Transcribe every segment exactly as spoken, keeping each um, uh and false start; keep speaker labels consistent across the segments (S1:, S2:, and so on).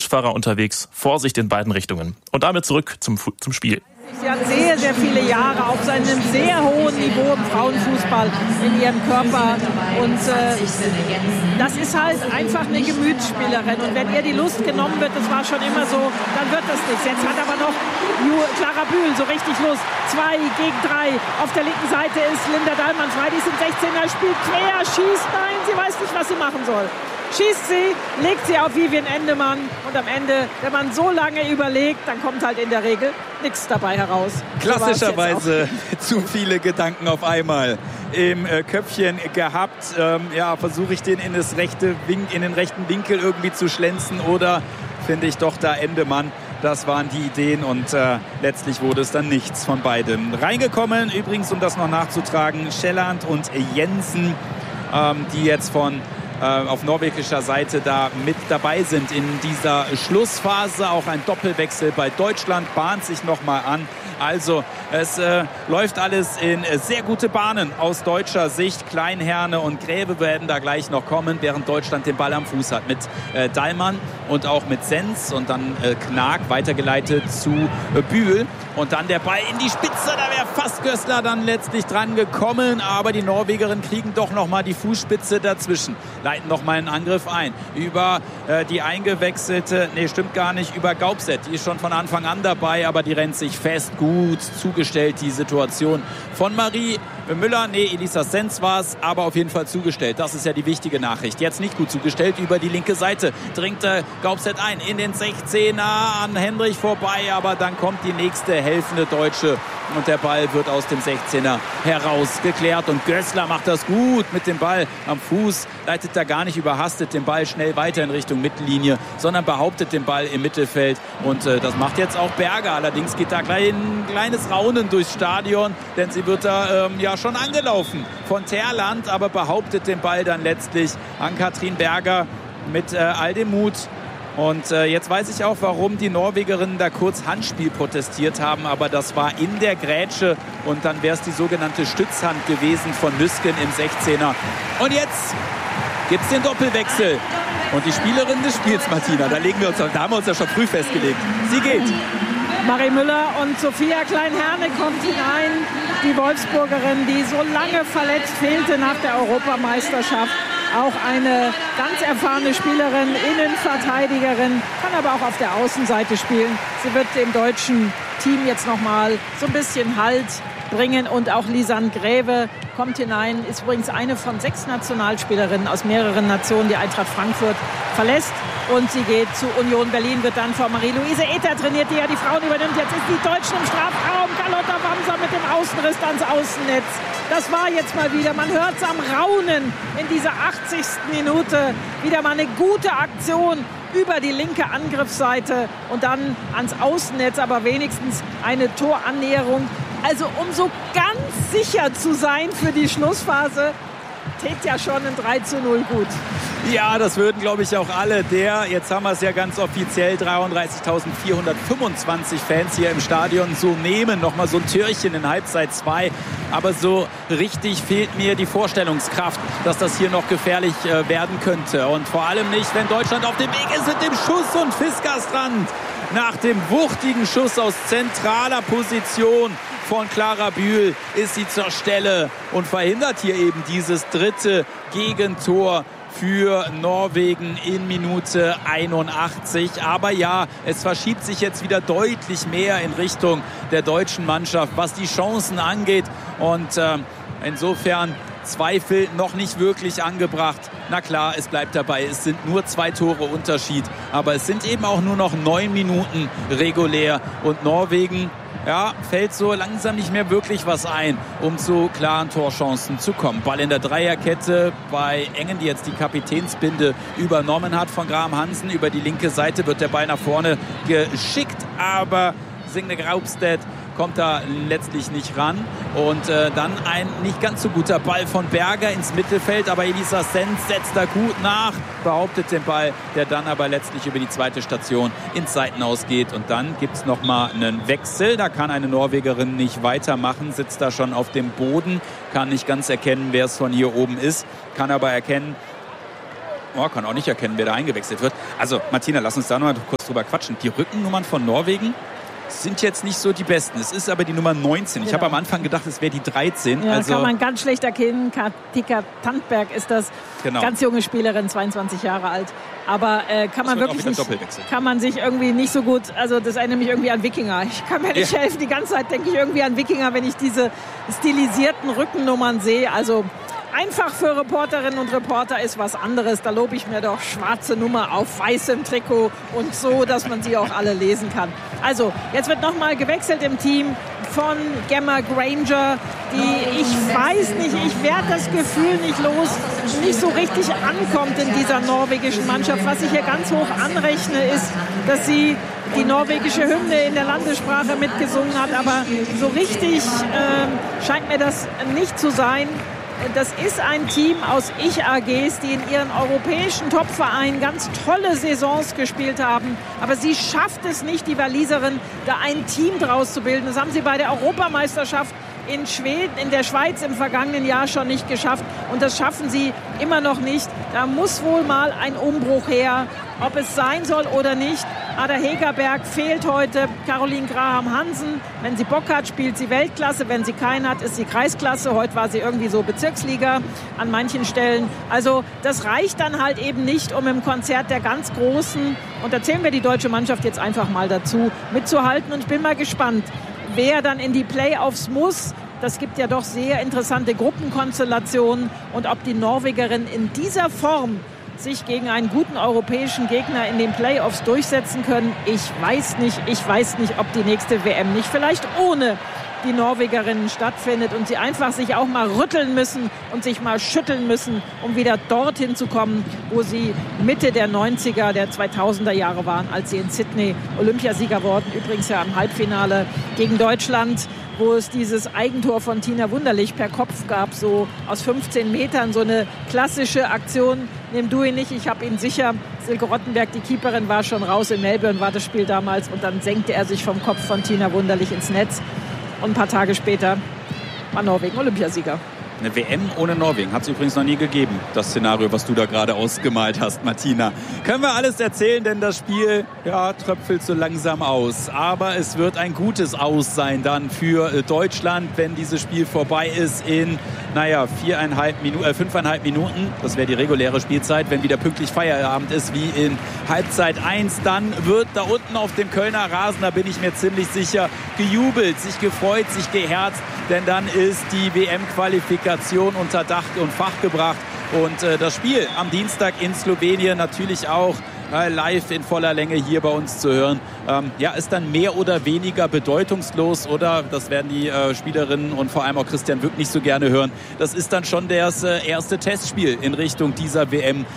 S1: Falschfahrer unterwegs. Vorsicht in beiden Richtungen. Und damit zurück zum, zum Spiel.
S2: Sie hat sehr, sehr viele Jahre auf seinem sehr hohen Niveau im Frauenfußball in ihrem Körper. Und äh, das ist halt einfach eine Gemütsspielerin. Und wenn ihr die Lust genommen wird, das war schon immer so, dann wird das nichts. Jetzt hat aber noch Clara Bühl so richtig Lust. Zwei gegen drei. Auf der linken Seite ist Linda Dahlmann frei. Die ist im sechzehner, spielt quer, schießt. Nein, sie weiß nicht, was sie machen soll. Schießt sie, legt sie auf Vivian Endemann und am Ende, wenn man so lange überlegt, dann kommt halt in der Regel nichts dabei heraus.
S3: Klassischerweise zu viele Gedanken auf einmal im äh, Köpfchen gehabt. Ähm, ja, versuche ich den in, das rechte Wink, in den rechten Winkel irgendwie zu schlänzen oder finde ich doch da Endemann. Das waren die Ideen und äh, letztlich wurde es dann nichts von beidem. Reingekommen, übrigens, um das noch nachzutragen, Schelland und Jensen, ähm, die jetzt von auf norwegischer Seite da mit dabei sind in dieser Schlussphase. Auch ein Doppelwechsel bei Deutschland bahnt sich nochmal an. Also es äh, läuft alles in äh, sehr gute Bahnen aus deutscher Sicht. Kleinherne und Gräbe werden da gleich noch kommen, während Deutschland den Ball am Fuß hat mit äh, Dahlmann und auch mit Sens und dann äh, Knag weitergeleitet zu äh, Bühl. Und dann der Ball in die Spitze, da wäre fast Gößler dann letztlich dran gekommen. Aber die Norwegerinnen kriegen doch nochmal die Fußspitze dazwischen. Leiten nochmal einen Angriff ein. Über äh, die eingewechselte, nee, stimmt gar nicht, über Gaupset. Die ist schon von Anfang an dabei, aber die rennt sich fest. Gut zugestellt, die Situation von Marie Müller. Nee, Elisa Sens war es, aber auf jeden Fall zugestellt. Das ist ja die wichtige Nachricht. Jetzt nicht gut zugestellt. Über die linke Seite dringt äh, Gaupset ein in den sechzehner an Hendrich vorbei, aber dann kommt die nächste helfende Deutsche und der Ball wird aus dem sechzehner herausgeklärt und Gößler macht das gut mit dem Ball am Fuß, leitet da gar nicht überhastet den Ball schnell weiter in Richtung Mittellinie, sondern behauptet den Ball im Mittelfeld und äh, das macht jetzt auch Berger. Allerdings geht da gleich ein kleines Raunen durchs Stadion, denn sie wird da ähm, ja schon angelaufen von Terland, aber behauptet den Ball dann letztlich an Katrin Berger mit äh, all dem Mut. Und äh, jetzt weiß ich auch, warum die Norwegerinnen da kurz Handspiel protestiert haben. Aber das war in der Grätsche und dann wäre es die sogenannte Stützhand gewesen von Nüsken im sechzehner. Und jetzt gibt es den Doppelwechsel. Und die Spielerin des Spiels, Martina, da, legen wir uns, da haben wir uns ja schon früh festgelegt. Sie geht.
S2: Marie Müller und Sophia Klein-Herne kommt hinein. Die Wolfsburgerin, die so lange verletzt fehlte nach der Europameisterschaft. Auch eine ganz erfahrene Spielerin, Innenverteidigerin, kann aber auch auf der Außenseite spielen. Sie wird dem deutschen Team jetzt nochmal so ein bisschen Halt bringen. Und auch Lisanne Gräve kommt hinein, ist übrigens eine von sechs Nationalspielerinnen aus mehreren Nationen, die Eintracht Frankfurt verlässt. Und sie geht zu Union Berlin, wird dann von Marie-Louise Ether trainiert, die ja die Frauen übernimmt. Jetzt ist die Deutschen im Strafraum. Carlotta Wamser mit dem Außenriss ans Außennetz. Das war jetzt mal wieder, man hört es am Raunen in dieser achtzigsten Minute. Wieder mal eine gute Aktion über die linke Angriffsseite und dann ans Außennetz, aber wenigstens eine Torannäherung. Also um so ganz sicher zu sein für die Schlussphase, tät ja schon ein drei zu null gut.
S3: Ja, das würden, glaube ich, auch alle der, jetzt haben wir es ja ganz offiziell, dreiunddreißigtausendvierhundertfünfundzwanzig Fans hier im Stadion so nehmen. Nochmal so ein Türchen in Halbzeit zwei. Aber so richtig fehlt mir die Vorstellungskraft, dass das hier noch gefährlich äh, werden könnte. Und vor allem nicht, wenn Deutschland auf dem Weg ist mit dem Schuss und Fiskerstrand. Nach dem wuchtigen Schuss aus zentraler Position von Clara Bühl ist sie zur Stelle und verhindert hier eben dieses dritte Gegentor für Norwegen in Minute einundachtzig. Aber ja, es verschiebt sich jetzt wieder deutlich mehr in Richtung der deutschen Mannschaft, was die Chancen angeht. Und äh, insofern Zweifel noch nicht wirklich angebracht. Na klar, es bleibt dabei. Es sind nur zwei Tore Unterschied. Aber es sind eben auch nur noch neun Minuten regulär. Und Norwegen, ja, fällt so langsam nicht mehr wirklich was ein, um zu klaren Torchancen zu kommen. Ball in der Dreierkette bei Engen, die jetzt die Kapitänsbinde übernommen hat von Graham Hansen. Über die linke Seite wird der Ball nach vorne geschickt, aber Signe Graupstedt kommt da letztlich nicht ran. Und äh, dann ein nicht ganz so guter Ball von Berger ins Mittelfeld. Aber Elisa Sens setzt da gut nach, behauptet den Ball, der dann aber letztlich über die zweite Station ins Seitenaus geht. Und dann gibt es nochmal einen Wechsel. Da kann eine Norwegerin nicht weitermachen, sitzt da schon auf dem Boden, kann nicht ganz erkennen, wer es von hier oben ist, kann aber erkennen, Oh, kann auch nicht erkennen, wer da eingewechselt wird. Also, Martina, lass uns da noch mal kurz drüber quatschen. Die Rückennummern von Norwegen sind jetzt nicht so die besten. Es ist aber die Nummer neunzehn. Ich genau. habe am Anfang gedacht, es wäre die dreizehn.
S2: Ja,
S3: also
S2: kann man ganz schlecht erkennen. Katika Tandberg ist das. Genau. Ganz junge Spielerin, zweiundzwanzig Jahre alt. Aber äh, kann man wirklich nicht, kann man sich irgendwie nicht so gut, also das erinnert mich irgendwie an Wikinger. Ich kann mir nicht ja. helfen. Die ganze Zeit denke ich irgendwie an Wikinger, wenn ich diese stilisierten Rückennummern sehe. Also einfach für Reporterinnen und Reporter ist was anderes. Da lobe ich mir doch schwarze Nummer auf weißem Trikot und so, dass man sie auch alle lesen kann. Also, jetzt wird nochmal gewechselt im Team von Gemma Granger, die, ich weiß nicht, ich werde das Gefühl nicht los, nicht so richtig ankommt in dieser norwegischen Mannschaft. Was ich hier ganz hoch anrechne, ist, dass sie die norwegische Hymne in der Landessprache mitgesungen hat. Aber so richtig äh, scheint mir das nicht zu sein. Das ist ein Team aus Ich-A Gs, die in ihren europäischen Topvereinen ganz tolle Saisons gespielt haben. Aber sie schafft es nicht, die Waliserin, da ein Team draus zu bilden. Das haben sie bei der Europameisterschaft in Schweden, in der Schweiz im vergangenen Jahr schon nicht geschafft. Und das schaffen sie immer noch nicht. Da muss wohl mal ein Umbruch her, ob es sein soll oder nicht. Ada Hegerberg fehlt heute, Caroline Graham-Hansen. Wenn sie Bock hat, spielt sie Weltklasse. Wenn sie keinen hat, ist sie Kreisklasse. Heute war sie irgendwie so Bezirksliga an manchen Stellen. Also das reicht dann halt eben nicht, um im Konzert der ganz Großen, und da zählen wir die deutsche Mannschaft jetzt einfach mal dazu, mitzuhalten. Und ich bin mal gespannt, wer dann in die Playoffs muss. Das gibt ja doch sehr interessante Gruppenkonstellationen. Und ob die Norwegerinnen in dieser Form sich gegen einen guten europäischen Gegner in den Playoffs durchsetzen können, ich weiß nicht. Ich weiß nicht, ob die nächste W M nicht vielleicht ohne die Norwegerinnen stattfindet und sie einfach sich auch mal rütteln müssen und sich mal schütteln müssen, um wieder dorthin zu kommen, wo sie Mitte der neunziger, der zweitausender Jahre waren, als sie in Sydney Olympiasieger wurden. Übrigens ja im Halbfinale gegen Deutschland, wo es dieses Eigentor von Tina Wunderlich per Kopf gab, so aus fünfzehn Metern, so eine klassische Aktion. Nimm du ihn nicht, ich habe ihn sicher. Silke Rottenberg, die Keeperin, war schon raus. In Melbourne war das Spiel damals und dann senkte er sich vom Kopf von Tina Wunderlich ins Netz. Und ein paar Tage später war Norwegen Olympiasieger.
S3: Eine W M ohne Norwegen hat es übrigens noch nie gegeben. Das Szenario, was du da gerade ausgemalt hast, Martina. Können wir alles erzählen, denn das Spiel ja, tröpfelt so langsam aus. Aber es wird ein gutes Aus sein dann für Deutschland, wenn dieses Spiel vorbei ist in, naja, viereinhalb Minuten, äh, fünfeinhalb Minuten. Das wäre die reguläre Spielzeit. Wenn wieder pünktlich Feierabend ist, wie in Halbzeit eins, dann wird da unten auf dem Kölner Rasen, da bin ich mir ziemlich sicher, gejubelt, sich gefreut, sich geherzt. Denn dann ist die W M-Qualifikation unter Dach und Fach gebracht. Und äh, das Spiel am Dienstag in Slowenien natürlich auch äh, live in voller Länge hier bei uns zu hören. Ähm, ja, ist dann mehr oder weniger bedeutungslos, oder? Das werden die äh, Spielerinnen und vor allem auch Christian Wück nicht so gerne hören. Das ist dann schon das äh, erste Testspiel in Richtung dieser W M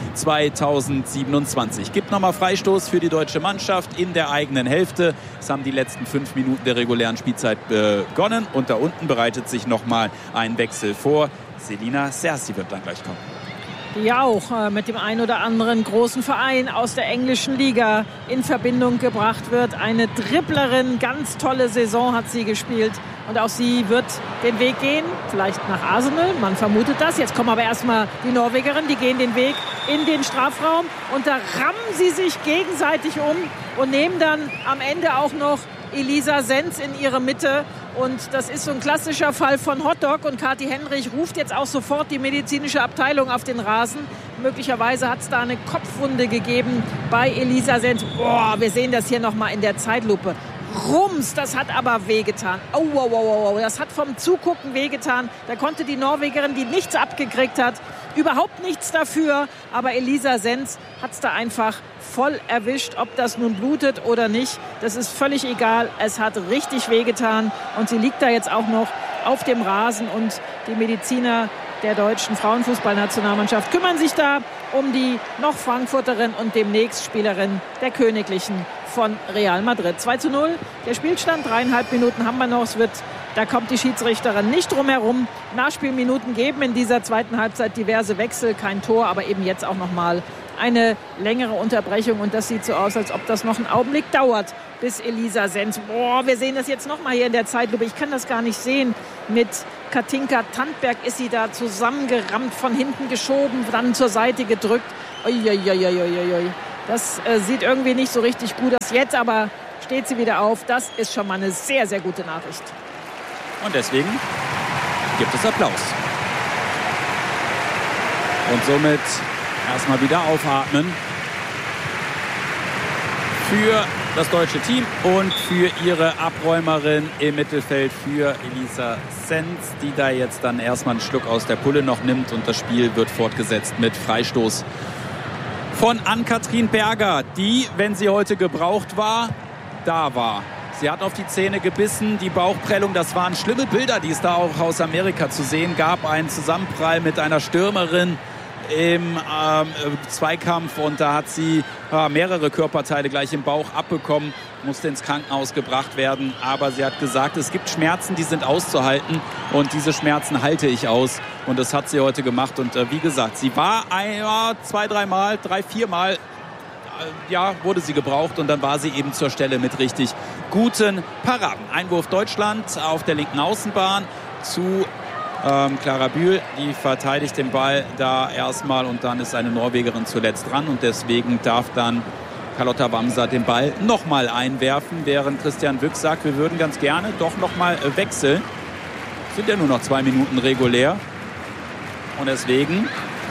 S3: zweitausendsiebenundzwanzig. Gibt nochmal Freistoß für die deutsche Mannschaft in der eigenen Hälfte. Es haben die letzten fünf Minuten der regulären Spielzeit begonnen. Und da unten bereitet sich nochmal ein Wechsel vor. Selina Sersi wird dann gleich kommen.
S2: Die auch äh, mit dem einen oder anderen großen Verein aus der englischen Liga in Verbindung gebracht wird. Eine Dribblerin, ganz tolle Saison hat sie gespielt. Und auch sie wird den Weg gehen, vielleicht nach Arsenal, man vermutet das. Jetzt kommen aber erstmal die Norwegerinnen, die gehen den Weg in den Strafraum. Und da rammen sie sich gegenseitig um und nehmen dann am Ende auch noch Elisa Senz in ihre Mitte. Und das ist so ein klassischer Fall von Hotdog. Und Kathi Henrich ruft jetzt auch sofort die medizinische Abteilung auf den Rasen. Möglicherweise hat es da eine Kopfwunde gegeben bei Elisa Senz. Boah, wir sehen das hier nochmal in der Zeitlupe. Rums, das hat aber wehgetan. Oh, oh, oh, oh, oh, das hat vom Zugucken wehgetan. Da konnte die Norwegerin, die nichts abgekriegt hat, überhaupt nichts dafür. Aber Elisa Senz hat es da einfach voll erwischt. Ob das nun blutet oder nicht, das ist völlig egal. Es hat richtig wehgetan. Und sie liegt da jetzt auch noch auf dem Rasen. Und die Mediziner der deutschen Frauenfußballnationalmannschaft kümmern sich da um die noch Frankfurterin und demnächst Spielerin der Königlichen von Real Madrid. zwei zu null, der Spielstand, dreieinhalb Minuten haben wir noch. Es wird, da kommt die Schiedsrichterin nicht drum herum. Nachspielminuten geben in dieser zweiten Halbzeit diverse Wechsel, kein Tor, aber eben jetzt auch noch mal eine längere Unterbrechung. Und das sieht so aus, als ob das noch einen Augenblick dauert, bis Elisa Senz. Boah, wir sehen das jetzt noch mal hier in der Zeitlupe. Ich kann das gar nicht sehen. Mit Katinka Tandberg ist sie da zusammengerammt, von hinten geschoben, dann zur Seite gedrückt. Uiuiuiuiui. Das äh, sieht irgendwie nicht so richtig gut aus. Jetzt aber steht sie wieder auf. Das ist schon mal eine sehr, sehr gute Nachricht.
S3: Und deswegen gibt es Applaus. Und somit erstmal wieder aufatmen für das deutsche Team und für ihre Abräumerin im Mittelfeld, für Elisa Senz, die da jetzt dann erstmal einen Schluck aus der Pulle noch nimmt. Und das Spiel wird fortgesetzt mit Freistoß von Ann-Kathrin Berger, die, wenn sie heute gebraucht war, da war. Sie hat auf die Zähne gebissen, die Bauchprellung, das waren schlimme Bilder, die es da auch aus Amerika zu sehen gab. Ein Zusammenprall mit einer Stürmerin im ähm, Zweikampf und da hat sie äh, mehrere Körperteile gleich im Bauch abbekommen, musste ins Krankenhaus gebracht werden. Aber sie hat gesagt, es gibt Schmerzen, die sind auszuhalten und diese Schmerzen halte ich aus. Und das hat sie heute gemacht. Und äh, wie gesagt, sie war ein, ja, zwei, dreimal, drei, viermal, äh, ja, wurde sie gebraucht und dann war sie eben zur Stelle mit richtig guten Paraden. Einwurf Deutschland auf der linken Außenbahn zu Ähm, Clara Bühl, die verteidigt den Ball da erstmal und dann ist eine Norwegerin zuletzt dran und deswegen darf dann Carlotta Wamser den Ball nochmal einwerfen, während Christian Wüchs sagt, wir würden ganz gerne doch nochmal wechseln. Sind ja nur noch zwei Minuten regulär und deswegen,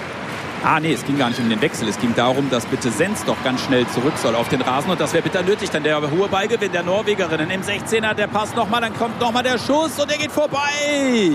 S3: ah nee, es ging gar nicht um den Wechsel, es ging darum, dass bitte Senz doch ganz schnell zurück soll auf den Rasen und das wäre bitter nötig, dann der hohe Ballgewinn der Norwegerinnen im sechzehner, der Pass nochmal, dann kommt nochmal der Schuss und der geht vorbei.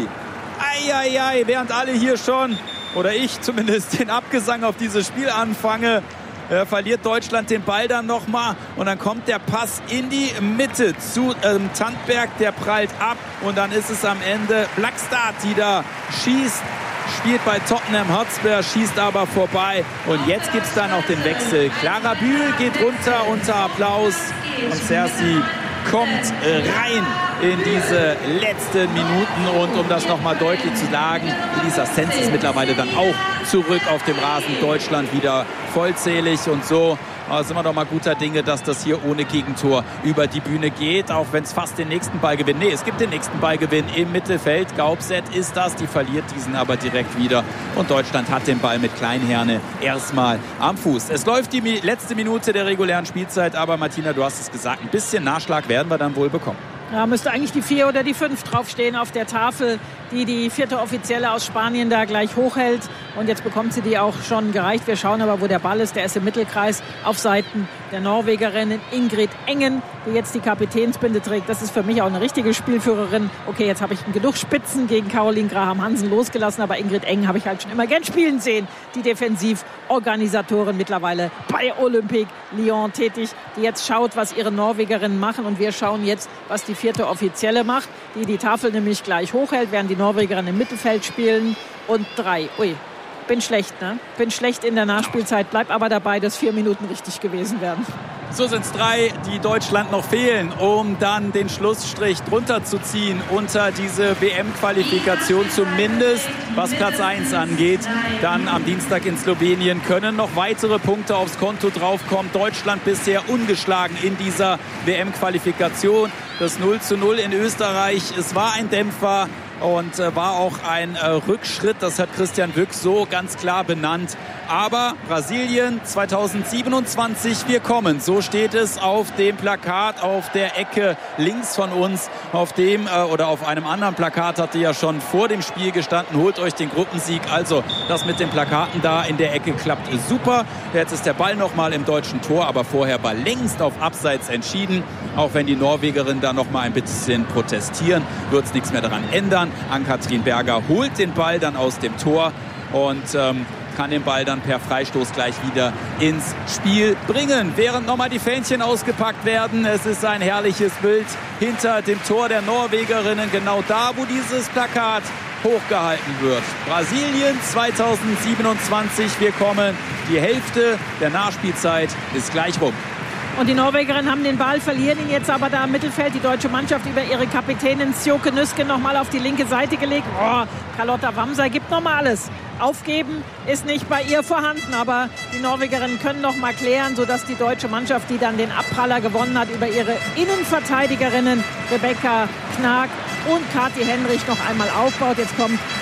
S3: Eieiei, während alle hier schon, oder ich zumindest, den Abgesang auf dieses Spiel anfange, äh, verliert Deutschland den Ball dann nochmal und dann kommt der Pass in die Mitte zu ähm, Tandberg, der prallt ab und dann ist es am Ende Blackstad, die da schießt, spielt bei Tottenham Hotspur, schießt aber vorbei und jetzt gibt es dann auch den Wechsel. Clara Bühl geht runter unter Applaus und Cersei kommt rein in diese letzten Minuten und um das nochmal deutlich zu sagen, Elisa Senz ist mittlerweile dann auch zurück auf dem Rasen. Deutschland wieder vollzählig und so äh, sind wir doch mal guter Dinge, dass das hier ohne Gegentor über die Bühne geht, auch wenn es fast den nächsten Ballgewinn, nee, es gibt den nächsten Ballgewinn im Mittelfeld. Gaubset ist das, die verliert diesen aber direkt wieder und Deutschland hat den Ball mit Kleinherne erstmal am Fuß. Es läuft die letzte Minute der regulären Spielzeit, aber Martina, du hast es gesagt, ein bisschen Nachschlag werden wir dann wohl bekommen.
S2: Ja, müsste eigentlich die vier oder die fünf draufstehen auf der Tafel, die die vierte Offizielle aus Spanien da gleich hochhält. Und jetzt bekommt sie die auch schon gereicht. Wir schauen aber, wo der Ball ist. Der ist im Mittelkreis auf Seiten der Norwegerin Ingrid Engen, die jetzt die Kapitänsbinde trägt. Das ist für mich auch eine richtige Spielführerin. Okay, jetzt habe ich genug Spitzen gegen Caroline Graham-Hansen losgelassen, aber Ingrid Engen habe ich halt schon immer gern spielen sehen. Die Defensivorganisatorin mittlerweile bei Olympique Lyon tätig, die jetzt schaut, was ihre Norwegerinnen machen. Und wir schauen jetzt, was die vierte Offizielle macht, die die Tafel nämlich gleich hochhält, während die Norwegerinnen im Mittelfeld spielen. Und drei. Ui, bin schlecht, ne? Bin schlecht in der Nachspielzeit. Bleib aber dabei, dass vier Minuten richtig gewesen wären.
S3: So sind es drei, die Deutschland noch fehlen, um dann den Schlussstrich drunter zu ziehen unter diese W M-Qualifikation, zumindest was Platz eins angeht. Dann am Dienstag in Slowenien können noch weitere Punkte aufs Konto draufkommen. Deutschland bisher ungeschlagen in dieser W M-Qualifikation. Das null zu null in Österreich, es war ein Dämpfer und äh, war auch ein äh, Rückschritt. Das hat Christian Wüchs so ganz klar benannt. Aber Brasilien zweitausendsiebenundzwanzig, wir kommen. So steht es auf dem Plakat auf der Ecke links von uns. Auf dem äh, oder auf einem anderen Plakat hatte ja schon vor dem Spiel gestanden, holt euch den Gruppensieg. Also das mit den Plakaten da in der Ecke klappt super. Jetzt ist der Ball nochmal im deutschen Tor, aber vorher war längst auf Abseits entschieden. Auch wenn die Norwegerinnen da noch mal ein bisschen protestieren, wird es nichts mehr daran ändern. Ann-Kathrin Berger holt den Ball dann aus dem Tor und ähm, kann den Ball dann per Freistoß gleich wieder ins Spiel bringen. Während nochmal die Fähnchen ausgepackt werden. Es ist ein herrliches Bild hinter dem Tor der Norwegerinnen. Genau da, wo dieses Plakat hochgehalten wird. Brasilien zweitausendsiebenundzwanzig. Wir kommen. Die Hälfte der Nachspielzeit ist gleich rum.
S2: Und die Norwegerinnen haben den Ball, verlieren ihn jetzt aber da im Mittelfeld. Die deutsche Mannschaft über ihre Kapitänin Sjoke Nüske nochmal auf die linke Seite gelegt. Oh, Carlotta Wamser gibt nochmal alles. Aufgeben ist nicht bei ihr vorhanden, aber die Norwegerinnen können noch mal klären, sodass die deutsche Mannschaft, die dann den Abpraller gewonnen hat, über ihre Innenverteidigerinnen Rebecca Knag und Kathi Henrich noch einmal aufbaut. Jetzt kommt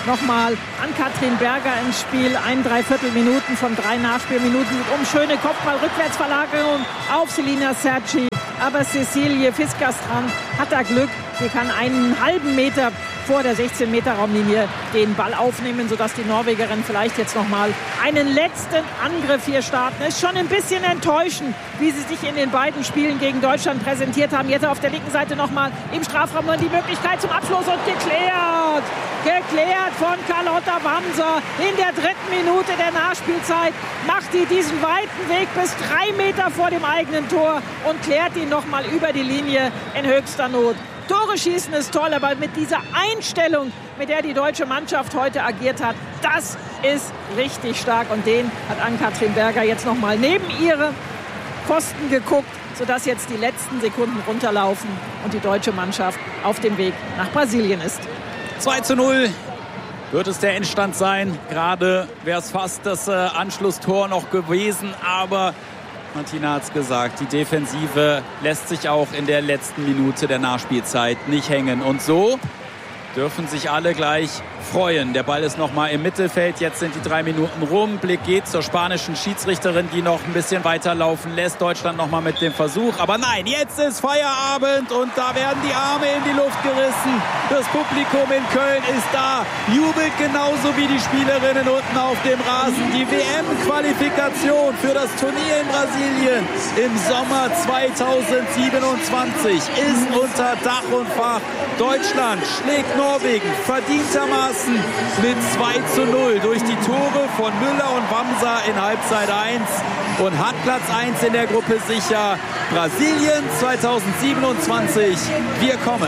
S2: nochmal Ann-Kathrin Berger ins Spiel. Ein Dreiviertelminuten von drei Nachspielminuten um schöne Kopfball-Rückwärtsverlagerung auf Selina Serci. Aber Cecilie Fisker-Strand hat da Glück. Sie kann einen halben Meter vor der sechzehn-Meter-Raumlinie den Ball aufnehmen, sodass die Norwegerin vielleicht jetzt nochmal einen letzten Angriff hier starten. Ist schon ein bisschen enttäuschend, wie sie sich in den beiden Spielen gegen Deutschland präsentiert haben. Jetzt auf der linken Seite nochmal im Strafraum und die Möglichkeit zum Abschluss und geklärt. Geklärt von Carlotta Wamser in der dritten Minute der Nachspielzeit. Macht die diesen weiten Weg bis drei Meter vor dem eigenen Tor und klärt ihn nochmal über die Linie in höchster Not. Tore schießen ist toll, aber mit dieser Einstellung, mit der die deutsche Mannschaft heute agiert hat, das ist richtig stark. Und den hat Ann-Kathrin Berger jetzt nochmal neben ihre Pfosten geguckt, sodass jetzt die letzten Sekunden runterlaufen und die deutsche Mannschaft auf dem Weg nach Brasilien ist.
S3: zwei zu null wird es der Endstand sein. Gerade wäre es fast das äh, Anschlusstor noch gewesen, aber Martina hat es gesagt, die Defensive lässt sich auch in der letzten Minute der Nachspielzeit nicht hängen. Und so dürfen sich alle gleich freuen. Der Ball ist noch mal im Mittelfeld. Jetzt sind die drei Minuten rum. Blick geht zur spanischen Schiedsrichterin, die noch ein bisschen weiterlaufen lässt. Deutschland noch mal mit dem Versuch. Aber nein, jetzt ist Feierabend und da werden die Arme in die Luft gerissen. Das Publikum in Köln ist da, jubelt genauso wie die Spielerinnen unten auf dem Rasen. Die W M-Qualifikation für das Turnier in Brasilien im Sommer zweitausendsiebenundzwanzig ist unter Dach und Fach. Deutschland schlägt Norwegen verdientermaßen mit zwei zu null durch die Tore von Müller und Wamser in Halbzeit eins und hat Platz eins in der Gruppe sicher. Brasilien zweitausendsiebenundzwanzig, wir kommen.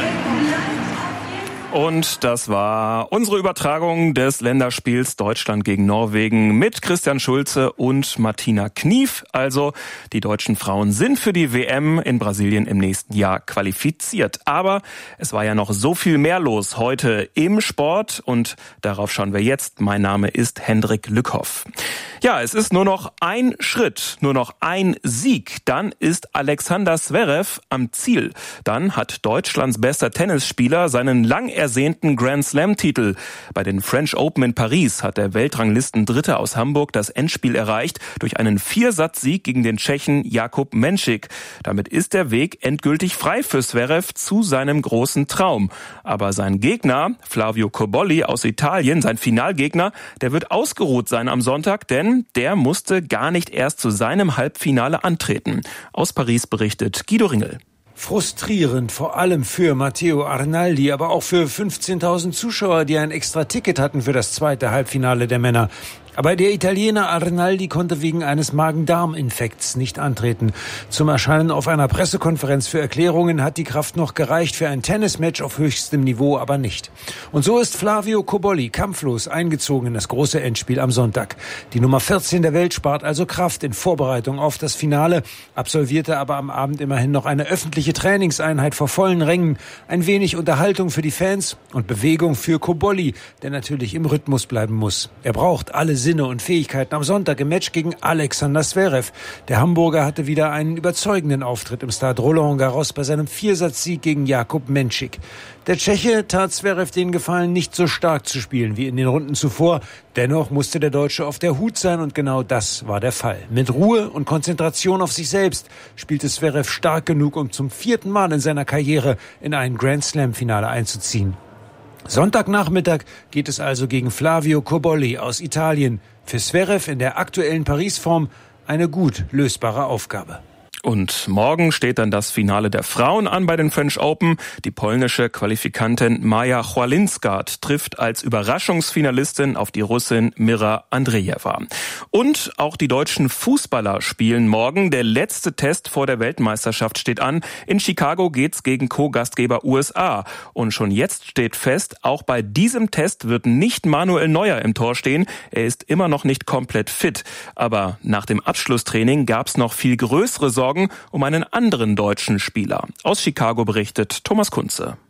S1: Und das war unsere Übertragung des Länderspiels Deutschland gegen Norwegen mit Christian Schulze und Martina Knief. Also die deutschen Frauen sind für die W M in Brasilien im nächsten Jahr qualifiziert. Aber es war ja noch so viel mehr los heute im Sport und darauf schauen wir jetzt. Mein Name ist Hendrik Lückhoff. Ja, es ist nur noch ein Schritt, nur noch ein Sieg. Dann ist Alexander Zverev am Ziel. Dann hat Deutschlands bester Tennisspieler seinen lang ersehnten Grand Slam-Titel. Bei den French Open in Paris hat der Weltranglisten-Dritte aus Hamburg das Endspiel erreicht durch einen Viersatzsieg gegen den Tschechen Jakub Menšík. Damit ist der Weg endgültig frei für Zverev zu seinem großen Traum. Aber sein Gegner, Flavio Cobolli aus Italien, sein Finalgegner, der wird ausgeruht sein am Sonntag, denn der musste gar nicht erst zu seinem Halbfinale antreten. Aus Paris berichtet Guido Ringel.
S4: Frustrierend, vor allem für Matteo Arnaldi, aber auch für fünfzehntausend Zuschauer, die ein extra Ticket hatten für das zweite Halbfinale der Männer. Aber der Italiener Arnaldi konnte wegen eines Magen-Darm-Infekts nicht antreten. Zum Erscheinen auf einer Pressekonferenz für Erklärungen hat die Kraft noch gereicht, für ein Tennismatch auf höchstem Niveau aber nicht. Und so ist Flavio Cobolli kampflos eingezogen in das große Endspiel am Sonntag. Die Nummer vierzehn der Welt spart also Kraft in Vorbereitung auf das Finale, absolvierte aber am Abend immerhin noch eine öffentliche Trainingseinheit vor vollen Rängen. Ein wenig Unterhaltung für die Fans und Bewegung für Cobolli, der natürlich im Rhythmus bleiben muss. Er braucht alle Sinne und Fähigkeiten am Sonntag im Match gegen Alexander Zverev. Der Hamburger hatte wieder einen überzeugenden Auftritt im Stade Roland Garros bei seinem Viersatzsieg gegen Jakub Menšík. Der Tscheche tat Zverev den Gefallen, nicht so stark zu spielen wie in den Runden zuvor. Dennoch musste der Deutsche auf der Hut sein und genau das war der Fall. Mit Ruhe und Konzentration auf sich selbst spielte Zverev stark genug, um zum vierten Mal in seiner Karriere in ein Grand Slam-Finale einzuziehen. Sonntagnachmittag geht es also gegen Flavio Cobolli aus Italien. Für Zverev in der aktuellen Paris-Form eine gut lösbare Aufgabe.
S1: Und morgen steht dann das Finale der Frauen an bei den French Open. Die polnische Qualifikantin Maja Chwalinska trifft als Überraschungsfinalistin auf die Russin Mira Andreeva. Und auch die deutschen Fußballer spielen morgen. Der letzte Test vor der Weltmeisterschaft steht an. In Chicago geht's gegen Co-Gastgeber U S A. Und schon jetzt steht fest, auch bei diesem Test wird nicht Manuel Neuer im Tor stehen. Er ist immer noch nicht komplett fit. Aber nach dem Abschlusstraining gab's noch viel größere Sorgen um einen anderen deutschen Spieler. Aus Chicago berichtet Thomas Kunze.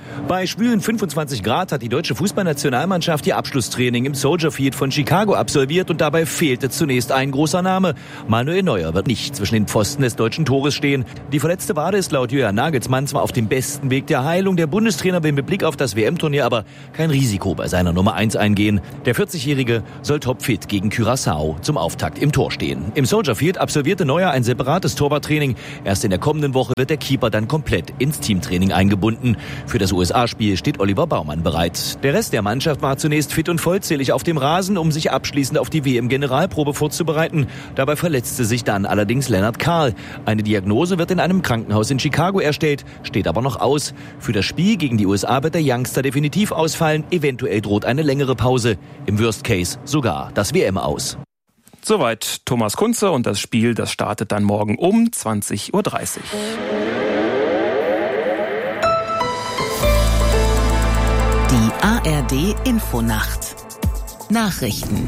S5: Bei schwülen fünfundzwanzig Grad hat die deutsche Fußballnationalmannschaft ihr Abschlusstraining im Soldier Field von Chicago absolviert und dabei fehlte zunächst ein großer Name. Manuel Neuer wird nicht zwischen den Pfosten des deutschen Tores stehen. Die verletzte Wade ist laut Julian Nagelsmann zwar auf dem besten Weg der Heilung. Der Bundestrainer will mit Blick auf das W M-Turnier aber kein Risiko bei seiner Nummer eins eingehen. Der vierzigjährige soll topfit gegen Curaçao zum Auftakt im Tor stehen. Im Soldier Field absolvierte Neuer ein separates Torwarttraining. Erst in der kommenden Woche wird der Keeper dann komplett ins Teamtraining eingebunden. Für das U S A-Spiel steht Oliver Baumann bereit. Der Rest der Mannschaft war zunächst fit und vollzählig auf dem Rasen, um sich abschließend auf die W M-Generalprobe vorzubereiten. Dabei verletzte sich dann allerdings Lennart Kahl. Eine Diagnose wird in einem Krankenhaus in Chicago erstellt, steht aber noch aus. Für das Spiel gegen die U S A wird der Youngster definitiv ausfallen. Eventuell droht eine längere Pause. Im Worst Case sogar das W M aus.
S1: Soweit Thomas Kunze und das Spiel, das startet dann morgen um zwanzig Uhr dreißig.
S6: Die A R D-Infonacht. Nachrichten.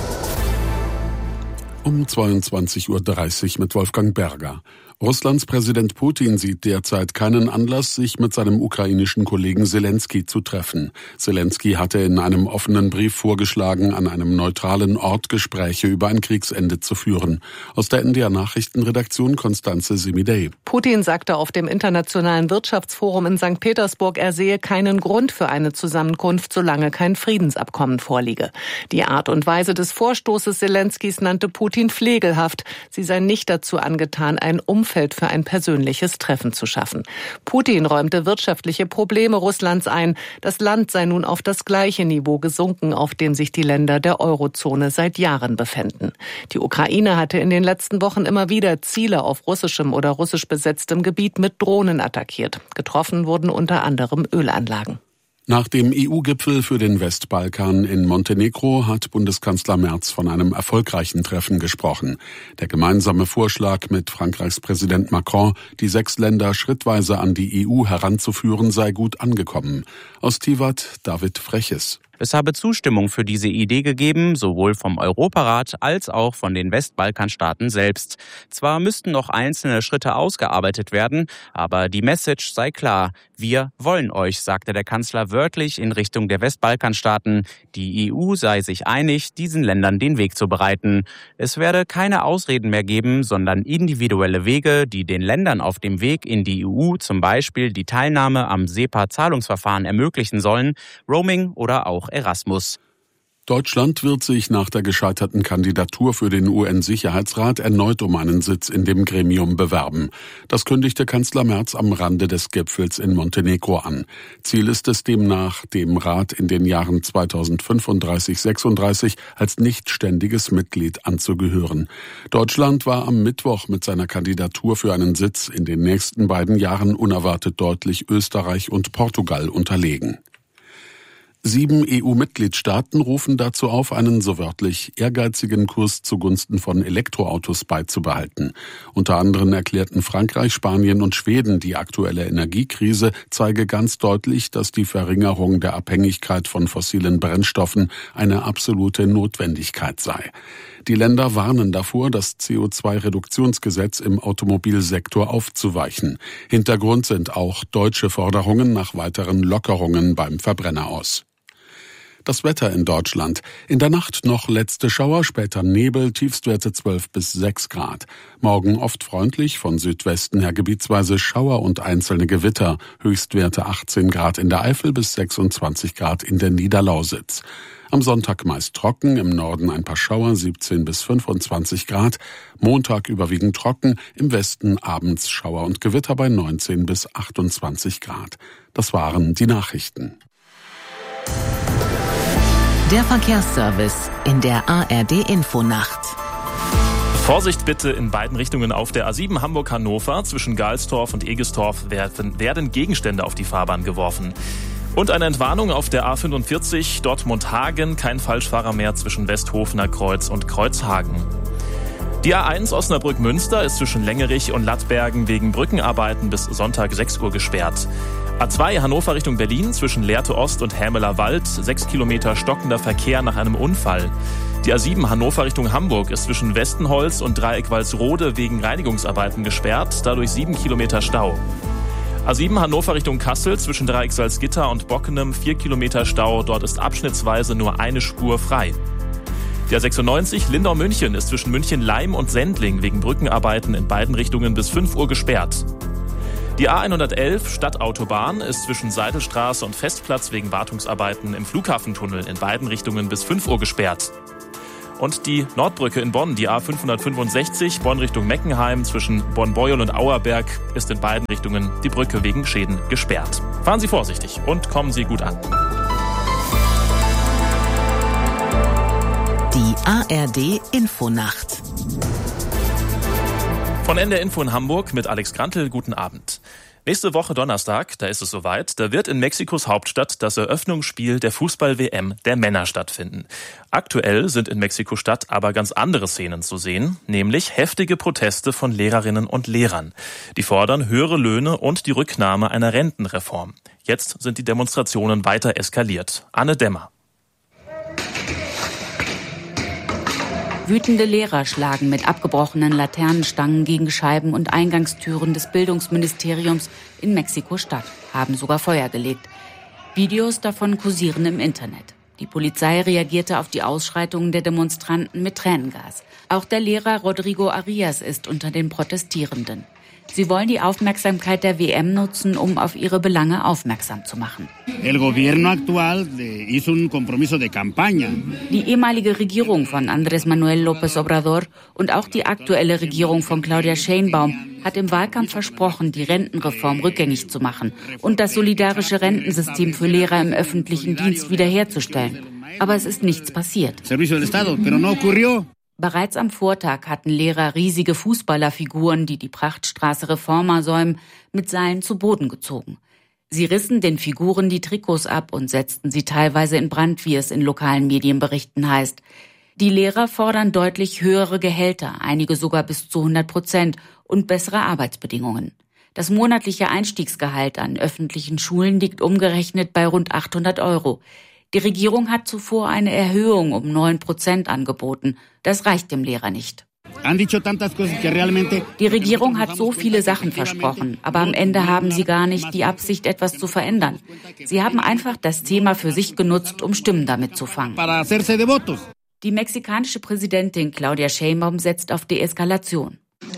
S7: Um zweiundzwanzig Uhr dreißig mit Wolfgang Berger. Russlands Präsident Putin sieht derzeit keinen Anlass, sich mit seinem ukrainischen Kollegen Selenskyj zu treffen. Selenskyj hatte in einem offenen Brief vorgeschlagen, an einem neutralen Ort Gespräche über ein Kriegsende zu führen. Aus der N D R-Nachrichtenredaktion Konstanze Semidey.
S8: Putin sagte auf dem Internationalen Wirtschaftsforum in Sankt Petersburg, er sehe keinen Grund für eine Zusammenkunft, solange kein Friedensabkommen vorliege. Die Art und Weise des Vorstoßes Selenskys nannte Putin pflegelhaft. Sie sei nicht dazu angetan, ein Umfeld für ein persönliches Treffen zu schaffen. Putin räumte wirtschaftliche Probleme Russlands ein. Das Land sei nun auf das gleiche Niveau gesunken, auf dem sich die Länder der Eurozone seit Jahren befänden. Die Ukraine hatte in den letzten Wochen immer wieder Ziele auf russischem oder russisch besetztem Gebiet mit Drohnen attackiert. Getroffen wurden unter anderem Ölanlagen.
S7: Nach dem E U-Gipfel für den Westbalkan in Montenegro hat Bundeskanzler Merz von einem erfolgreichen Treffen gesprochen. Der gemeinsame Vorschlag mit Frankreichs Präsident Macron, die sechs Länder schrittweise an die E U heranzuführen, sei gut angekommen. Aus Tivat David Freches.
S9: Es habe Zustimmung für diese Idee gegeben, sowohl vom Europarat als auch von den Westbalkanstaaten selbst. Zwar müssten noch einzelne Schritte ausgearbeitet werden, aber die Message sei klar. Wir wollen euch, sagte der Kanzler wörtlich in Richtung der Westbalkanstaaten. Die E U sei sich einig, diesen Ländern den Weg zu bereiten. Es werde keine Ausreden mehr geben, sondern individuelle Wege, die den Ländern auf dem Weg in die E U zum Beispiel die Teilnahme am SEPA-Zahlungsverfahren ermöglichen sollen, Roaming oder auch Erasmus.
S7: Deutschland wird sich nach der gescheiterten Kandidatur für den U N-Sicherheitsrat erneut um einen Sitz in dem Gremium bewerben. Das kündigte Kanzler Merz am Rande des Gipfels in Montenegro an. Ziel ist es demnach, dem Rat in den Jahren zweitausendfünfunddreißig sechsunddreißig als nichtständiges Mitglied anzugehören. Deutschland war am Mittwoch mit seiner Kandidatur für einen Sitz in den nächsten beiden Jahren unerwartet deutlich Österreich und Portugal unterlegen. Sieben E U-Mitgliedstaaten rufen dazu auf, einen so wörtlich ehrgeizigen Kurs zugunsten von Elektroautos beizubehalten. Unter anderem erklärten Frankreich, Spanien und Schweden, die aktuelle Energiekrise zeige ganz deutlich, dass die Verringerung der Abhängigkeit von fossilen Brennstoffen eine absolute Notwendigkeit sei. Die Länder warnen davor, das C O zwei Reduktionsgesetz im Automobilsektor aufzuweichen. Hintergrund sind auch deutsche Forderungen nach weiteren Lockerungen beim Verbrenner aus. Das Wetter in Deutschland. In der Nacht noch letzte Schauer, später Nebel, Tiefstwerte zwölf bis sechs Grad. Morgen oft freundlich, von Südwesten her gebietsweise Schauer und einzelne Gewitter. Höchstwerte achtzehn Grad in der Eifel bis sechsundzwanzig Grad in der Niederlausitz. Am Sonntag meist trocken, im Norden ein paar Schauer, siebzehn bis fünfundzwanzig Grad. Montag überwiegend trocken, im Westen abends Schauer und Gewitter bei neunzehn bis achtundzwanzig Grad. Das waren die Nachrichten.
S6: Der Verkehrsservice in der A R D-Infonacht.
S1: Vorsicht bitte in beiden Richtungen auf der A sieben Hamburg-Hannover. Zwischen Galstorf und Egestorf werden, werden Gegenstände auf die Fahrbahn geworfen. Und eine Entwarnung auf der A fünfundvierzig, Dortmund-Hagen. Kein Falschfahrer mehr zwischen Westhofener Kreuz und Kreuzhagen. Die A eins Osnabrück-Münster ist zwischen Längerich und Lattbergen wegen Brückenarbeiten bis Sonntag sechs Uhr gesperrt. A zwei Hannover Richtung Berlin zwischen Lehrte Ost und Hämeler Wald, sechs Kilometer stockender Verkehr nach einem Unfall. Die A sieben Hannover Richtung Hamburg ist zwischen Westenholz und Dreieck Walsrode wegen Reinigungsarbeiten gesperrt, dadurch sieben Kilometer Stau.
S10: A sieben Hannover Richtung Kassel zwischen Dreieck Salzgitter und Bockenem vier Kilometer Stau. Dort ist abschnittsweise nur eine Spur frei. Die A sechsundneunzig Lindau-München ist zwischen München-Leim und Sendling wegen Brückenarbeiten in beiden Richtungen bis fünf Uhr gesperrt. Die A hundertelf Stadtautobahn ist zwischen Seidelstraße und Festplatz wegen Wartungsarbeiten im Flughafentunnel in beiden Richtungen bis fünf Uhr gesperrt. Und die Nordbrücke in Bonn, die A fünfhundertfünfundsechzig, Bonn Richtung Meckenheim zwischen Bonn-Beuel und Auerberg, ist in beiden Richtungen die Brücke wegen Schäden gesperrt. Fahren Sie vorsichtig und kommen Sie gut an.
S6: Die A R D Infonacht.
S10: Von N D R Info in Hamburg mit Alex Grantel. Guten Abend. Nächste Woche Donnerstag, da ist es soweit, da wird in Mexikos Hauptstadt das Eröffnungsspiel der Fußball-W M der Männer stattfinden. Aktuell sind in Mexiko-Stadt aber ganz andere Szenen zu sehen, nämlich heftige Proteste von Lehrerinnen und Lehrern. Die fordern höhere Löhne und die Rücknahme einer Rentenreform. Jetzt sind die Demonstrationen weiter eskaliert. Anne Dämmer.
S11: Wütende Lehrer schlagen mit abgebrochenen Laternenstangen gegen Scheiben und Eingangstüren des Bildungsministeriums in Mexiko-Stadt, haben sogar Feuer gelegt. Videos davon kursieren im Internet. Die Polizei reagierte auf die Ausschreitungen der Demonstranten mit Tränengas. Auch der Lehrer Rodrigo Arias ist unter den Protestierenden. Sie wollen die Aufmerksamkeit der W M nutzen, um auf ihre Belange aufmerksam zu machen. Die ehemalige Regierung von Andrés Manuel López Obrador und auch die aktuelle Regierung von Claudia Sheinbaum hat im Wahlkampf versprochen, die Rentenreform rückgängig zu machen und das solidarische Rentensystem für Lehrer im öffentlichen Dienst wiederherzustellen. Aber es ist nichts passiert. Bereits am Vortag hatten Lehrer riesige Fußballerfiguren, die die Prachtstraße Reforma säumen, mit Seilen zu Boden gezogen. Sie rissen den Figuren die Trikots ab und setzten sie teilweise in Brand, wie es in lokalen Medienberichten heißt. Die Lehrer fordern deutlich höhere Gehälter, einige sogar bis zu hundert Prozent und bessere Arbeitsbedingungen. Das monatliche Einstiegsgehalt an öffentlichen Schulen liegt umgerechnet bei rund achthundert Euro. Die Regierung hat zuvor eine Erhöhung um neun Prozent angeboten. Das reicht dem Lehrer nicht. Die Regierung hat so viele Sachen versprochen, aber am Ende haben sie gar nicht die Absicht, etwas zu verändern. Sie haben einfach das Thema für sich genutzt, um Stimmen damit zu fangen. Die mexikanische Präsidentin Claudia Sheinbaum setzt auf Deeskalation.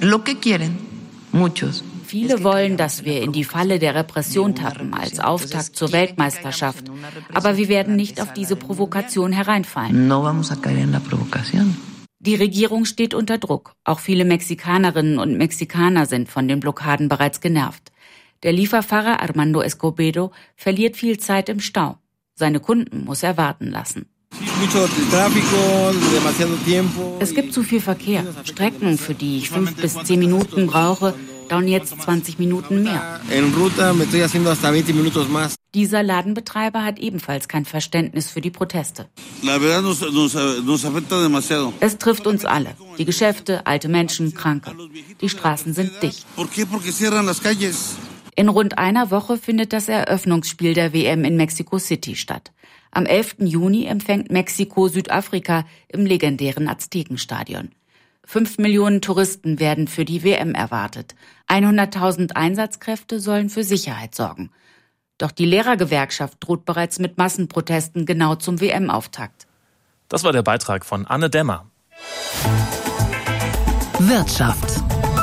S11: Viele wollen, dass wir in die Falle der Repression tappen, als Auftakt zur Weltmeisterschaft. Aber wir werden nicht auf diese Provokation hereinfallen. Die Regierung steht unter Druck. Auch viele Mexikanerinnen und Mexikaner sind von den Blockaden bereits genervt. Der Lieferfahrer Armando Escobedo verliert viel Zeit im Stau. Seine Kunden muss er warten lassen. Es gibt zu viel Verkehr. Strecken, für die ich fünf bis zehn Minuten brauche, dauern jetzt zwanzig Minuten mehr. Dieser Ladenbetreiber hat ebenfalls kein Verständnis für die Proteste. Es trifft uns alle. Die Geschäfte, alte Menschen, Kranke. Die Straßen sind dicht. In rund einer Woche findet das Eröffnungsspiel der W M in Mexico City statt. Am elften Juni empfängt Mexiko Südafrika im legendären Aztekenstadion. Fünf Millionen Touristen werden für die W M erwartet. hunderttausend Einsatzkräfte sollen für Sicherheit sorgen. Doch die Lehrergewerkschaft droht bereits mit Massenprotesten genau zum W M-Auftakt.
S10: Das war der Beitrag von Anne Dämmer.
S6: Wirtschaft.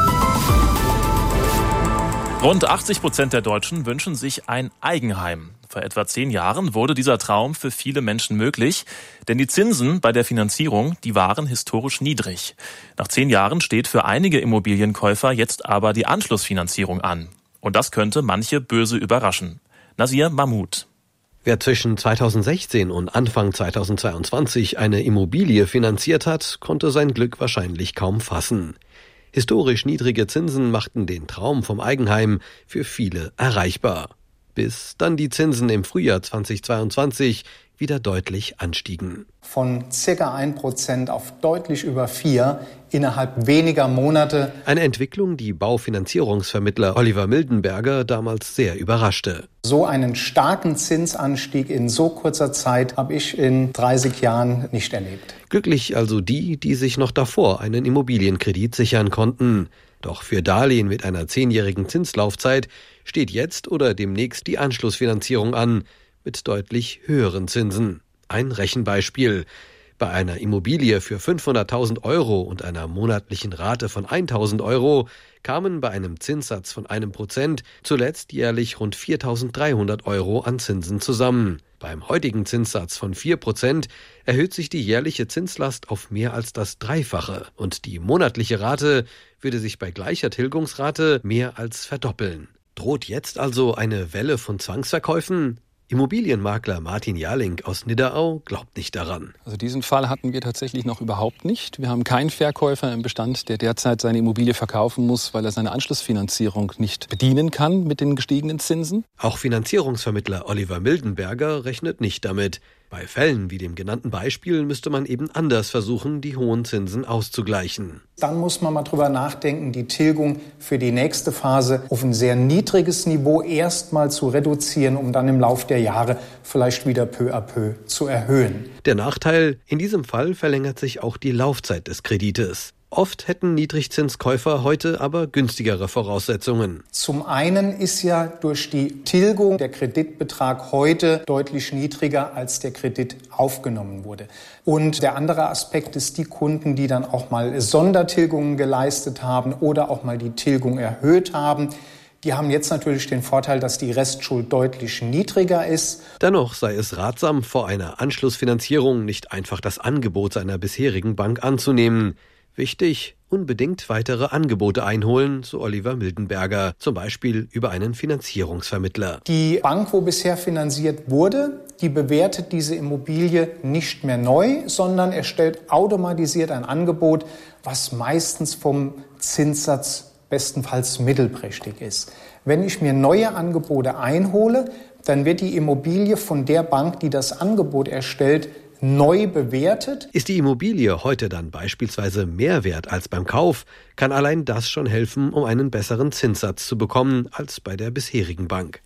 S10: Rund achtzig Prozent der Deutschen wünschen sich ein Eigenheim. Vor etwa zehn Jahren wurde dieser Traum für viele Menschen möglich, denn die Zinsen bei der Finanzierung, die waren historisch niedrig. Nach zehn Jahren steht für einige Immobilienkäufer jetzt aber die Anschlussfinanzierung an. Und das könnte manche böse überraschen. Nasir Mahmoud.
S12: Wer zwischen zweitausendsechzehn und Anfang zweitausendzweiundzwanzig eine Immobilie finanziert hat, konnte sein Glück wahrscheinlich kaum fassen. Historisch niedrige Zinsen machten den Traum vom Eigenheim für viele erreichbar. Bis dann die Zinsen im Frühjahr zweitausendzweiundzwanzig wieder deutlich anstiegen.
S13: Von circa ein Prozent auf deutlich über vier innerhalb weniger Monate.
S12: Eine Entwicklung, die Baufinanzierungsvermittler Oliver Mildenberger damals sehr überraschte.
S13: So einen starken Zinsanstieg in so kurzer Zeit habe ich in dreißig Jahren nicht erlebt.
S12: Glücklich also die, die sich noch davor einen Immobilienkredit sichern konnten. Doch für Darlehen mit einer zehnjährigen Zinslaufzeit steht jetzt oder demnächst die Anschlussfinanzierung an, mit deutlich höheren Zinsen. Ein Rechenbeispiel. Bei einer Immobilie für fünfhunderttausend Euro und einer monatlichen Rate von tausend Euro kamen bei einem Zinssatz von einem Prozent zuletzt jährlich rund viertausenddreihundert Euro an Zinsen zusammen. Beim heutigen Zinssatz von vier Prozent erhöht sich die jährliche Zinslast auf mehr als das Dreifache und die monatliche Rate würde sich bei gleicher Tilgungsrate mehr als verdoppeln. Droht jetzt also eine Welle von Zwangsverkäufen? Immobilienmakler Martin Jarling aus Nidderau glaubt nicht daran.
S14: Also diesen Fall hatten wir tatsächlich noch überhaupt nicht. Wir haben keinen Verkäufer im Bestand, der derzeit seine Immobilie verkaufen muss, weil er seine Anschlussfinanzierung nicht bedienen kann mit den gestiegenen Zinsen.
S12: Auch Finanzierungsvermittler Oliver Mildenberger rechnet nicht damit. Bei Fällen wie dem genannten Beispiel müsste man eben anders versuchen, die hohen Zinsen auszugleichen.
S13: Dann muss man mal drüber nachdenken, die Tilgung für die nächste Phase auf ein sehr niedriges Niveau erstmal zu reduzieren, um dann im Laufe der Jahre vielleicht wieder peu à peu zu erhöhen.
S12: Der Nachteil, in diesem Fall verlängert sich auch die Laufzeit des Kredites. Oft hätten Niedrigzinskäufer heute aber günstigere Voraussetzungen.
S13: Zum einen ist ja durch die Tilgung der Kreditbetrag heute deutlich niedriger, als der Kredit aufgenommen wurde. Und der andere Aspekt ist, die Kunden, die dann auch mal Sondertilgungen geleistet haben oder auch mal die Tilgung erhöht haben, die haben jetzt natürlich den Vorteil, dass die Restschuld deutlich niedriger ist.
S12: Dennoch sei es ratsam, vor einer Anschlussfinanzierung nicht einfach das Angebot seiner bisherigen Bank anzunehmen. Wichtig, unbedingt weitere Angebote einholen, so Oliver Mildenberger, zum Beispiel über einen Finanzierungsvermittler.
S13: Die Bank, wo bisher finanziert wurde, die bewertet diese Immobilie nicht mehr neu, sondern erstellt automatisiert ein Angebot, was meistens vom Zinssatz bestenfalls mittelprächtig ist. Wenn ich mir neue Angebote einhole, dann wird die Immobilie von der Bank, die das Angebot erstellt, neu bewertet.
S12: Ist die Immobilie heute dann beispielsweise mehr wert als beim Kauf, kann allein das schon helfen, um einen besseren Zinssatz zu bekommen als bei der bisherigen Bank.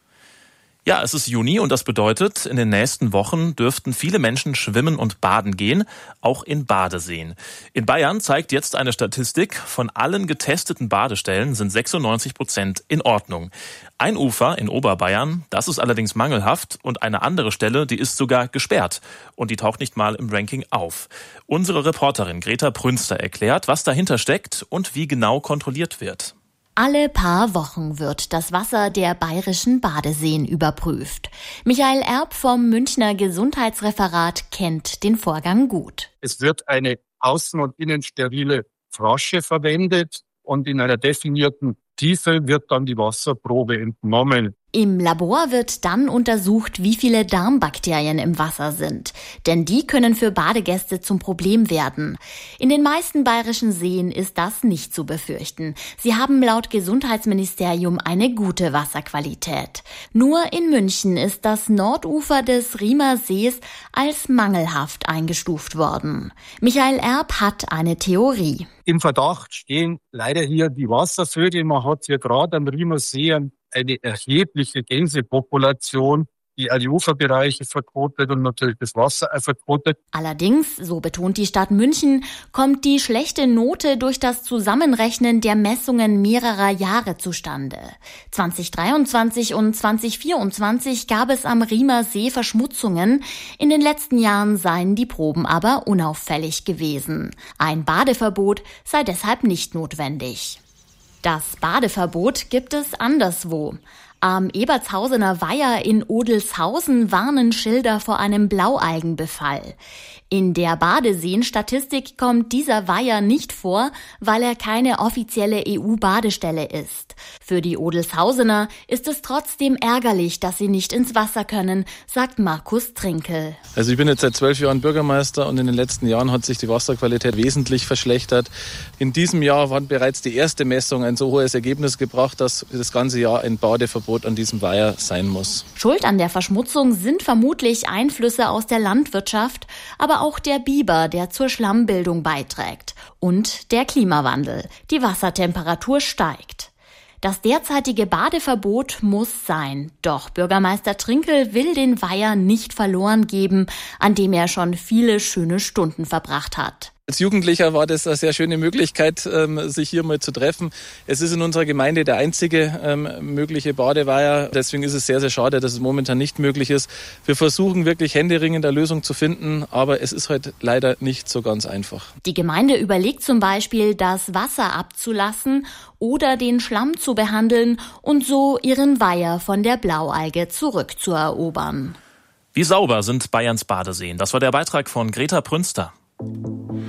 S10: Ja, es ist Juni und das bedeutet, in den nächsten Wochen dürften viele Menschen schwimmen und baden gehen, auch in Badeseen. In Bayern zeigt jetzt eine Statistik, von allen getesteten Badestellen sind sechsundneunzig Prozent in Ordnung. Ein Ufer in Oberbayern, das ist allerdings mangelhaft und eine andere Stelle, die ist sogar gesperrt und die taucht nicht mal im Ranking auf. Unsere Reporterin Greta Prünster erklärt, was dahinter steckt und wie genau kontrolliert wird.
S15: Alle paar Wochen wird das Wasser der bayerischen Badeseen überprüft. Michael Erb vom Münchner Gesundheitsreferat kennt den Vorgang gut.
S16: Es wird eine außen- und innen sterile Flasche verwendet und in einer definierten Tiefe wird dann die Wasserprobe entnommen.
S15: Im Labor wird dann untersucht, wie viele Darmbakterien im Wasser sind. Denn die können für Badegäste zum Problem werden. In den meisten bayerischen Seen ist das nicht zu befürchten. Sie haben laut Gesundheitsministerium eine gute Wasserqualität. Nur in München ist das Nordufer des Riemer Sees als mangelhaft eingestuft worden. Michael Erb hat eine Theorie.
S16: Im Verdacht stehen leider hier die Wasservögel. Man hat hier gerade am Riemer See eine erhebliche Gänsepopulation, die all die Uferbereiche verkotet und natürlich das Wasser verkotet.
S15: Allerdings, so betont die Stadt München, kommt die schlechte Note durch das Zusammenrechnen der Messungen mehrerer Jahre zustande. zwanzig dreiundzwanzig und zwanzig vierundzwanzig gab es am Riemer See Verschmutzungen. In den letzten Jahren seien die Proben aber unauffällig gewesen. Ein Badeverbot sei deshalb nicht notwendig. Das Badeverbot gibt es anderswo. Am Ebertshausener Weiher in Odelshausen warnen Schilder vor einem Blaualgenbefall. In der Badeseen-Statistik kommt dieser Weiher nicht vor, weil er keine offizielle E U-Badestelle ist. Für die Odelshausener ist es trotzdem ärgerlich, dass sie nicht ins Wasser können, sagt Markus Trinkel.
S17: Also ich bin jetzt seit zwölf Jahren Bürgermeister und in den letzten Jahren hat sich die Wasserqualität wesentlich verschlechtert. In diesem Jahr hat bereits die erste Messung ein so hohes Ergebnis gebracht, dass das ganze Jahr ein Badeverbot an diesem Weiher sein muss.
S15: Schuld an der Verschmutzung sind vermutlich Einflüsse aus der Landwirtschaft, aber auch der Biber, der zur Schlammbildung beiträgt. Und der Klimawandel. Die Wassertemperatur steigt. Das derzeitige Badeverbot muss sein. Doch Bürgermeister Trinkel will den Weiher nicht verloren geben, an dem er schon viele schöne Stunden verbracht hat.
S17: Als Jugendlicher war das eine sehr schöne Möglichkeit, sich hier mal zu treffen. Es ist in unserer Gemeinde der einzige ähm, mögliche Badeweiher. Deswegen ist es sehr, sehr schade, dass es momentan nicht möglich ist. Wir versuchen wirklich händeringend eine Lösung zu finden, aber es ist halt leider nicht so ganz einfach.
S15: Die Gemeinde überlegt zum Beispiel, das Wasser abzulassen oder den Schlamm zu behandeln und so ihren Weiher von der Blaualge zurückzuerobern.
S10: Wie sauber sind Bayerns Badeseen? Das war der Beitrag von Greta Prünster.